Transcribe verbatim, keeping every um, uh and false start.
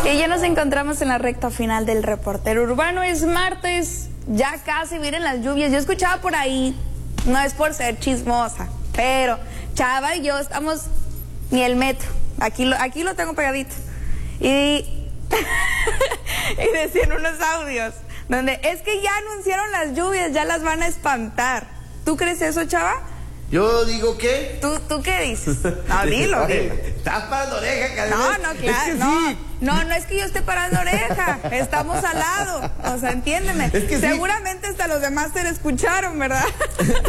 Y ya nos encontramos en la recta final del Reportero Urbano. Es martes, ya casi vienen las lluvias. Yo escuchaba por ahí, no es por ser chismosa, pero Chava y yo estamos ni el metro. Aquí lo, aquí lo tengo pegadito. Y, y decían unos audios donde es que ya anunciaron las lluvias, ya las van a espantar. ¿Tú crees eso, Chava? Yo digo que... ¿Tú, ¿Tú qué dices? No, dilo, dilo. Estás parando oreja, Carmen. No, no, claro, es que no, sí. no, no es que yo esté parando oreja, estamos al lado, o sea, entiéndeme. Es que sí. Seguramente hasta los demás te lo escucharon, ¿verdad?